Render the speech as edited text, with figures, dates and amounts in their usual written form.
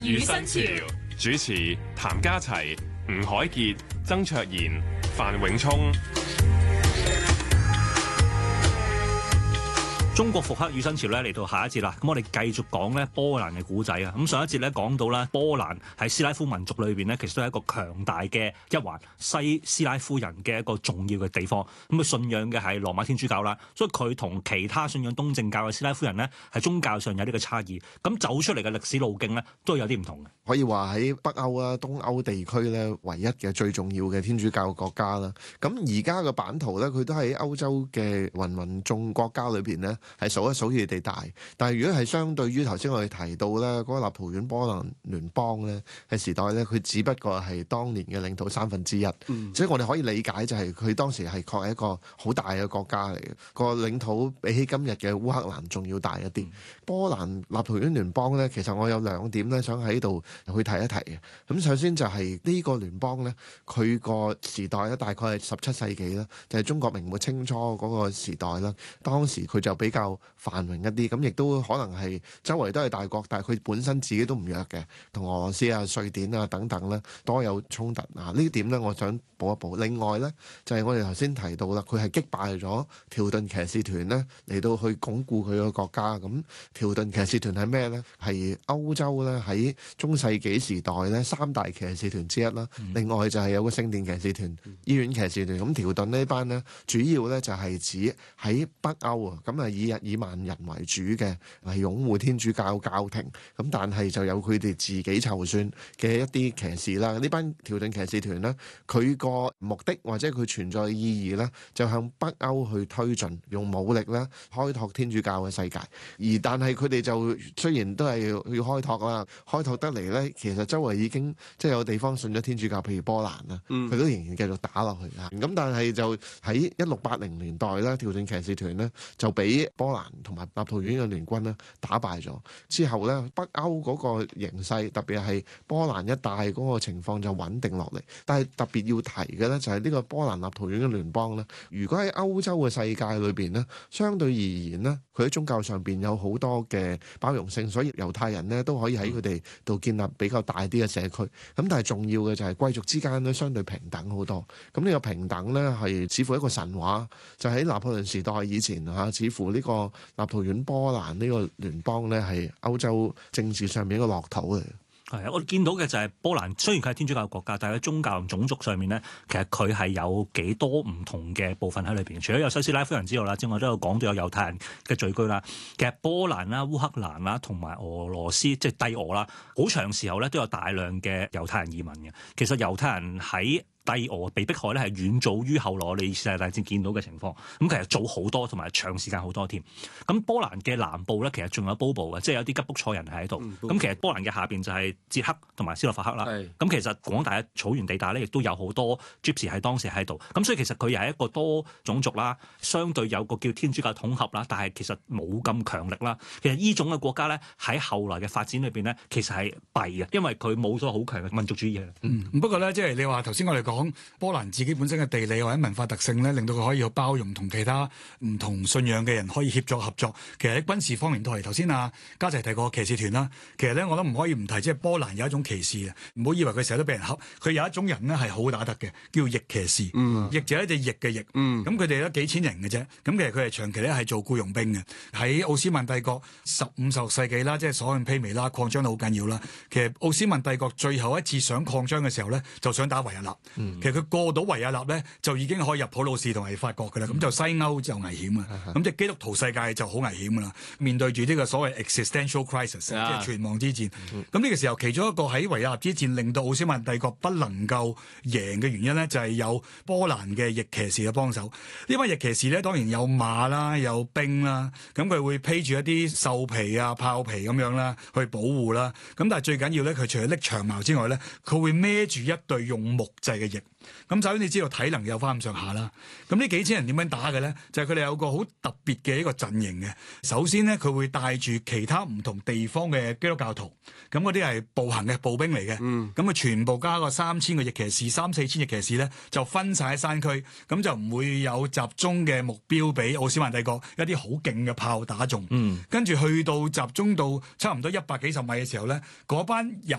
與新潮主持譚家齊、吳凱傑、曾卓賢、范永聰。 中國復刻與新潮咧嚟到下一節啦，咁我哋繼續講咧波蘭嘅古仔啊。咁上一節咧講到啦，波蘭喺斯拉夫民族裏邊咧，其實都係一個強大嘅一環，西斯拉夫人嘅一個重要嘅地方。咁佢信仰嘅係羅馬天主教啦，所以佢同其他信仰東正教嘅斯拉夫人咧，喺宗教上有呢個差異。咁走出嚟嘅歷史路徑咧，都有啲唔同嘅。 可以話喺北歐啊、東歐地區咧，唯一嘅最重要嘅天主教國家啦。咁而家嘅版圖咧，佢都喺歐洲嘅芸眾國家裏邊咧，係數一數二地大，但係如果係相對於頭先我哋提到咧嗰個立陶宛波蘭聯邦咧嘅時代咧，佢只不過係當年嘅領土1/3，所以我哋可以理解就係佢當時係確係一個好大嘅國家嚟嘅，個領土比起今日嘅烏克蘭仲要大一啲。波蘭立陶宛聯邦咧，其實我有2點咧想喺度去提一提嘅。咁首先就係呢個聯邦咧，佢個時代咧大概係17世紀啦，就係中國明末清初嗰個時代啦。當時佢就比較繁榮一啲，咁亦都可能係周圍都係大國，但係佢本身自己都唔弱嘅，同俄羅斯啊、瑞典啊等等咧多有衝突啊。呢點咧，我想補一補。另外咧，就係我哋頭先提到啦，佢係擊敗咗條頓騎士團咧嚟到去鞏固佢個國家。咁條頓騎士團係咩咧？係歐洲咧喺中世紀時代咧3大騎士團之一啦。另外就係有個聖殿騎士團、醫院騎士團。咁條頓呢班咧，主要咧就係指喺北歐啊，咁啊以日耳曼人為主嘅，係擁護天主教教廷。咁但係就有佢哋自己籌算嘅一啲騎士啦。呢班條頓騎士團咧，佢個目的或者佢存在嘅意義咧，就向北歐去推進，用武力咧開拓天主教嘅世界。但係佢哋就雖然都係要開拓啦，開拓得嚟咧，其實周圍已經即係有地方信咗天主教，譬如波蘭啦，佢都仍然繼續打落去啊。咁但係就喺1680年代咧，條頓騎士團咧就俾波蘭同埋立陶宛嘅聯軍咧打敗咗。之後咧，北歐嗰個形勢，特別係波蘭一帶嗰個情況就穩定落嚟。但係特別要提嘅咧，就係呢個波蘭立陶宛嘅聯邦咧，如果喺歐洲嘅世界裏邊咧，相對而言咧，佢喺宗教上邊有好多嘅包容性，所以猶太人咧都可以喺佢哋度建立比較大啲嘅社區。咁但係重要嘅就係貴族之間咧相對平等好多。咁呢個平等咧係似乎一個神話，就喺拿破崙時代以前嚇，似乎呢個立陶宛波蘭呢個聯邦咧係歐洲政治上面一個樂土嚟。 係啊，我哋見到嘅就係波蘭，雖然佢係天主教國家，但係喺宗教同種族上面咧，其實佢係有幾多唔同嘅部分喺裏邊。除咗有西斯拉夫人之外啦，之外都有講到有猶太人嘅聚居啦。其實波蘭啦、烏克蘭啦同埋俄羅斯，即係帝俄啦，好長時候咧都有大量嘅猶太人移民嘅。其實猶太人喺帝俄被迫害咧係遠早於後來我哋世界大戰見到嘅情況，咁其實早好多，同埋長時間好多添。咁波蘭嘅南部咧，其實仲有波布嘅，即係有啲吉卜賽人喺度。咁其實波蘭嘅下邊就係捷克同埋斯洛伐克啦。咁其實廣大嘅草原地帶咧，亦都有好多 Gypsy 喺當時喺度。咁所以其實佢又係一個多種族啦，相對有個叫天主教統合啦，但係其實冇咁強力啦。其實呢種嘅國家咧，喺後來嘅發展裏邊咧，其實係弊嘅，因為佢冇咗好強嘅民族主義嘅。 不過咧，即係你話頭先我哋講波蘭自己本身嘅地理或者文化特性咧，令到佢可以有包容同其他唔同信仰嘅人可以協作合作。其實喺軍事方面都係，頭先家齊提過騎士團啦。其實咧，我都唔可以唔提，即係波蘭有一種騎士嘅，唔好以為佢成日都俾人恰。佢有一種人咧係好打得嘅，叫翼騎士。翼就係一隻翼嘅翼。咁佢哋咧幾千人嘅啫。咁其實佢係長期咧係做僱傭兵嘅。喺奧斯曼帝國15-16世紀啦，即係所向披靡啦，擴張得好緊要啦。其實奧斯曼帝國最後一次想擴張嘅時候咧，就想打維也納。其實佢過到維也納咧，就已經可以入普魯士同埋法國㗎啦。咁就西歐就危險啊！咁即係基督徒世界就好危險㗎啦。面對住呢個所謂 existential crisis，即係存亡之戰。咁呢個時候，其中一個喺維也納之戰令到奧斯曼帝國不能夠贏嘅原因咧，就係有波蘭嘅翼騎士嘅幫手。呢班翼騎士咧，當然有馬啦，有兵啦，咁佢會披住一啲獸皮啊、豹皮咁樣啦，去保護啦。咁但係最緊要咧，佢除咗拎長矛之外咧，佢會孭住一對用木製嘅役。咁首先你知道體能有翻咁上下啦。咁呢幾千人點樣打嘅咧？就係佢哋有個好特別嘅一個陣營嘅。首先咧，佢會帶住其他唔同地方嘅基督教徒，咁嗰啲係步行嘅步兵嚟嘅。咁啊，全部加個3000個翼騎士、3-4千翼騎士咧，就分晒喺山區，咁就唔會有集中嘅目標俾奧斯曼帝國一啲好勁嘅炮打中。跟住去到集中到差唔多100幾十米嘅時候咧，嗰班有